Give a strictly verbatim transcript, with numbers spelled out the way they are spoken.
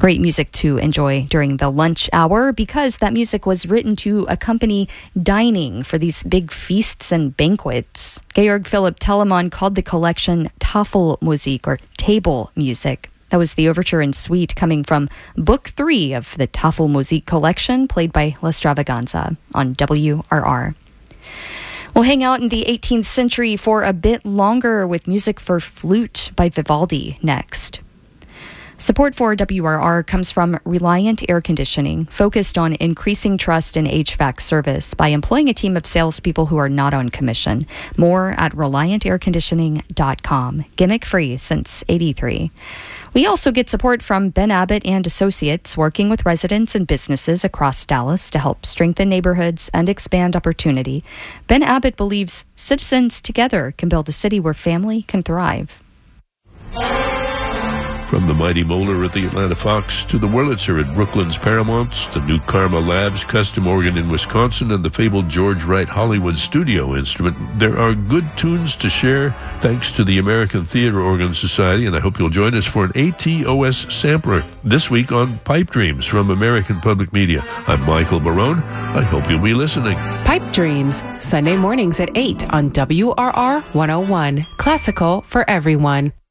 Great music to enjoy during the lunch hour because that music was written to accompany dining for these big feasts and banquets. Georg Philipp Telemann called the collection Tafelmusik, or table music. That was the overture and suite coming from Book Three of the Tafelmusik collection, played by L'Extravaganza on W R R. We'll hang out in the eighteenth century for a bit longer with music for flute by Vivaldi next. Support for W R R comes from Reliant Air Conditioning, focused on increasing trust in H V A C service by employing a team of salespeople who are not on commission. More at reliant air conditioning dot com. Gimmick-free since eighty-three. We also get support from Ben Abbott and Associates, working with residents and businesses across Dallas to help strengthen neighborhoods and expand opportunity. Ben Abbott believes citizens together can build a city where family can thrive. From the mighty Moeller at the Atlanta Fox to the Wurlitzer at Brooklyn's Paramount, the new Karma Labs custom organ in Wisconsin, and the fabled George Wright Hollywood studio instrument, there are good tunes to share thanks to the American Theater Organ Society, and I hope you'll join us for an A T O S sampler this week on Pipe Dreams from American Public Media. I'm Michael Barone. I hope you'll be listening. Pipe Dreams, Sunday mornings at eight on W R R one oh one. Classical for everyone.